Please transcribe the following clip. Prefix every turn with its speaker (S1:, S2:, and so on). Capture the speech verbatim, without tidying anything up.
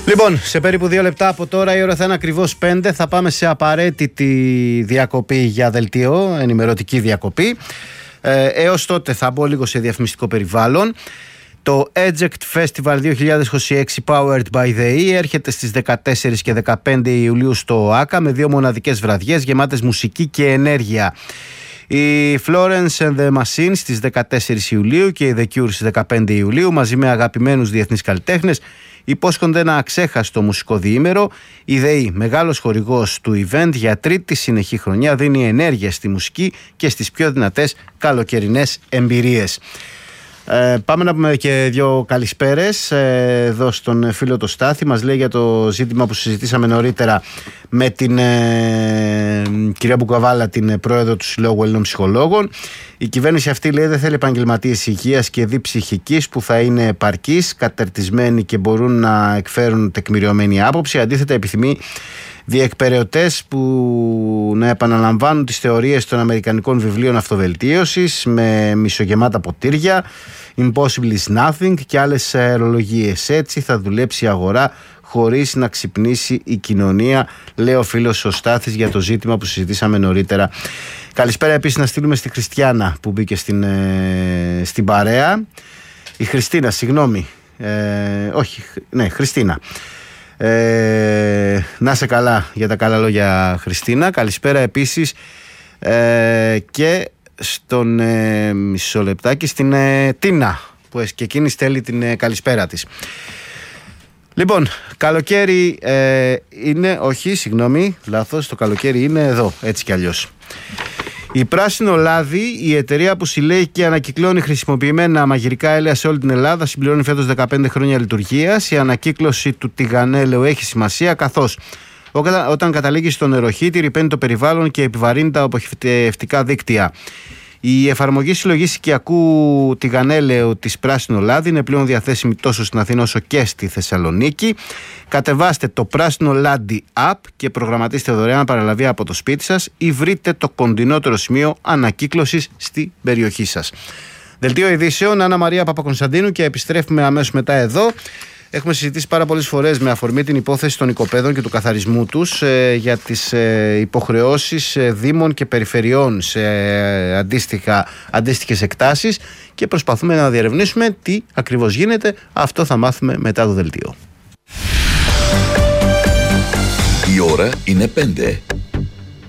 S1: Λοιπόν, σε περίπου δύο λεπτά από τώρα η ώρα θα είναι ακριβώς πέντε. Θα πάμε σε απαραίτητη διακοπή για δελτίο, ενημερωτική διακοπή. Ε, έως τότε θα μπω λίγο σε διαφημιστικό περιβάλλον. Το Eject Festival δύο χιλιάδες είκοσι έξι Powered by the E έρχεται στις δεκατέσσερις και δεκαπέντε Ιουλίου στο ΆΚΑ με δύο μοναδικές βραδιές γεμάτες μουσική και ενέργεια. Η Florence and the Machine στις δεκατέσσερις Ιουλίου και η The Cure στις δεκαπέντε Ιουλίου μαζί με αγαπημένους διεθνείς καλλιτέχνες υπόσχονται ένα αξέχαστο μουσικό διήμερο. Η ΔΕΗ, μεγάλος χορηγός του event, για τρίτη συνεχή χρονιά δίνει ενέργεια στη μουσική και στις πιο δυνατές καλοκαιρινές εμπειρίες. Ε, πάμε να πούμε και δύο καλησπέρες ε, εδώ στον φίλο το Στάθη. Μας λέει για το ζήτημα που συζητήσαμε νωρίτερα με την ε, κυρία Μπουκαβάλα, την πρόεδρο του Συλλόγου Ελλήνων Ψυχολόγων. Η κυβέρνηση αυτή, λέει, δεν θέλει επαγγελματίες υγείας και διψυχικής που θα είναι επαρκείς, κατερτισμένοι και μπορούν να εκφέρουν τεκμηριωμένη άποψη. Αντίθετα, επιθυμεί διεκπεραιωτές που να επαναλαμβάνουν τις θεωρίες των αμερικανικών βιβλίων αυτοβελτίωσης με μισογεμάτα ποτήρια, impossible is nothing και άλλες αερολογίες. Έτσι θα δουλέψει η αγορά χωρίς να ξυπνήσει η κοινωνία, λέει ο φίλος ο Στάθης για το ζήτημα που συζητήσαμε νωρίτερα. Καλησπέρα επίσης να στείλουμε στη Χριστιάνα που μπήκε στην, ε, στην παρέα. Η Χριστίνα, συγγνώμη. Ε, όχι, ναι, Χριστίνα. Ε, να σε καλά για τα καλά λόγια, Χριστίνα. Καλησπέρα επίσης ε, και στον ε, μισό λεπτάκι στην ε, Τίνα που και εκείνη στέλνει την ε, καλησπέρα της. Λοιπόν, καλοκαίρι ε, είναι, όχι, συγγνώμη, λάθος, το καλοκαίρι είναι εδώ, έτσι κι αλλιώς. Η Πράσινο Λάδι, η εταιρεία που συλλέγει και ανακυκλώνει χρησιμοποιημένα μαγειρικά έλαια σε όλη την Ελλάδα, συμπληρώνει φέτος δεκαπέντε χρόνια λειτουργίας. Η ανακύκλωση του τηγανέλαιου έχει σημασία, καθώς όταν καταλήγει στο νεροχύτη ρυπαίνει το περιβάλλον και επιβαρύνει τα αποχετευτικά δίκτυα. Η εφαρμογή συλλογής οικιακού τηγανέλαιου της Πράσινο Λάδι είναι πλέον διαθέσιμη τόσο στην Αθήνα όσο και στη Θεσσαλονίκη. Κατεβάστε το Πράσινο Λάδι app και προγραμματίστε δωρεάν παραλαβή από το σπίτι σας ή βρείτε το κοντινότερο σημείο ανακύκλωσης στη περιοχή σας. Δελτίο ειδήσεων, Άννα Μαρία Παπακονσταντίνου, και επιστρέφουμε αμέσως μετά εδώ. Έχουμε συζητήσει πάρα πολλές φορές με αφορμή την υπόθεση των οικοπαίδων και του καθαρισμού τους ε, για τις ε, υποχρεώσεις ε, δήμων και περιφερειών σε ε, αντίστοιχα, αντίστοιχες εκτάσεις και προσπαθούμε να διερευνήσουμε τι ακριβώς γίνεται. Αυτό θα μάθουμε μετά το δελτίο.
S2: Η ώρα είναι πέντε.